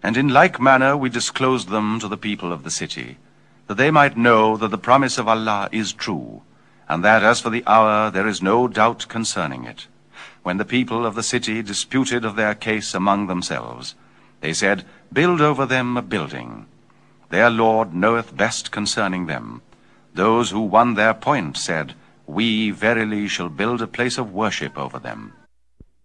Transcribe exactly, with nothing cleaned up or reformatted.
And in like manner we disclosed them to the people of the city, that they might know that the promise of Allah is true, and that as for the hour there is no doubt concerning it. When the people of the city disputed of their case among themselves, they said, Build over them a building. Their Lord knoweth best concerning them. Those who won their point said, We verily shall build a place of worship over them.